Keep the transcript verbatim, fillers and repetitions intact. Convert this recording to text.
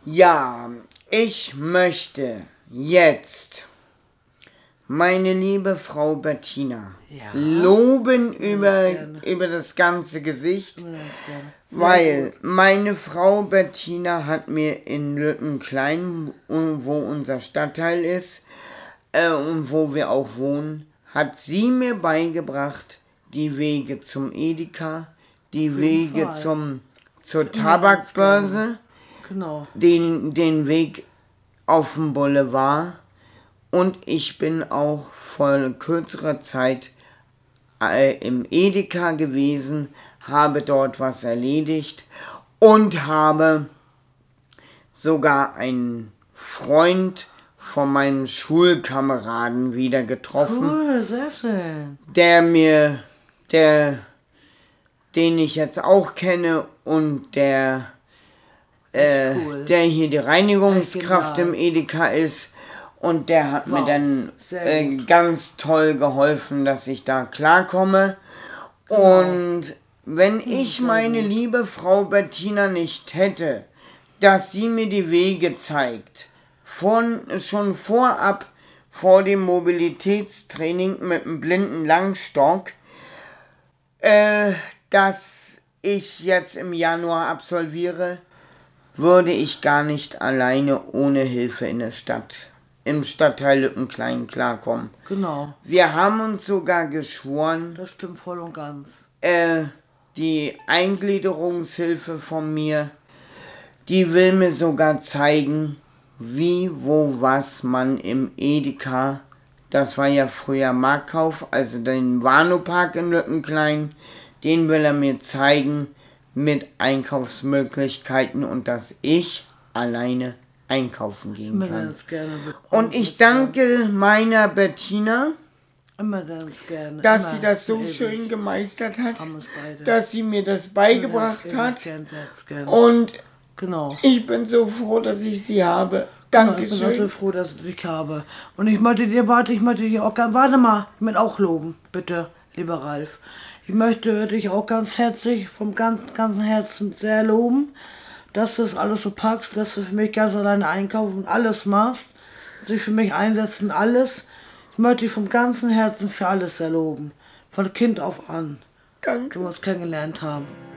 Ja, ich möchte jetzt meine liebe Frau Bettina Ja. loben Ja, über, das gerne. über das ganze Gesicht, Ja, das gerne. Sehr weil gut. meine Frau Bettina hat mir in Lüttenklein, wo unser Stadtteil ist äh, und wo wir auch wohnen, hat sie mir beigebracht, die Wege zum Edeka, die Auf jeden Wege Fall. zum, zur Immer ganz Tabakbörse, Genau. den, den Weg auf dem Boulevard, und ich bin auch vor kürzerer Zeit äh, im Edeka gewesen, habe dort was erledigt und habe sogar einen Freund von meinem Schulkameraden wieder getroffen, Cool, sehr schön. der mir, der, den ich jetzt auch kenne und der, äh, cool. der hier die Reinigungskraft Genial. im Edeka ist. Und der hat mir Wow, dann sehr äh, gut. ganz toll geholfen, dass ich da klarkomme. Genau. Und wenn ich sehr meine gut. liebe Frau Bettina nicht hätte, dass sie mir die Wege zeigt, von, schon vorab vor dem Mobilitätstraining mit dem blinden Langstock, äh, das ich jetzt im Januar absolviere, würde ich gar nicht alleine ohne Hilfe in der Stadt, im Stadtteil Lüttenklein klarkommen. Genau. Wir haben uns sogar geschworen, Das stimmt voll und ganz. äh, die Eingliederungshilfe von mir, die will mir sogar zeigen, wie, wo, was man im Edeka, das war ja früher Marktkauf, also den Warnow-Park in Lüttenklein, den will er mir zeigen mit Einkaufsmöglichkeiten und dass ich alleine einkaufen gehen Immer kann. ganz gerne. Und ich danke meiner Bettina, Immer ganz gerne. dass immer sie das so ewig. schön gemeistert hat, Haben uns beide. dass sie mir das beigebracht Immer hat. Ganz, ganz gerne. Und Genau. ich bin so froh, dass ich sie habe. Ich bin auch Dankeschön. so froh, dass ich dich habe. Und ich möchte dir, warte, ich möchte dich auch ganz, warte mal, ich möchte auch loben, bitte, lieber Ralf. Ich möchte dich auch ganz herzlich, vom ganz, ganzen Herzen sehr loben, dass du das alles so packst, dass du für mich ganz alleine einkaufen und alles machst, dass dich für mich einsetzt und alles. Ich möchte dich vom ganzen Herzen für alles sehr loben. Von Kind auf an, Danke. wo wir uns kennengelernt haben.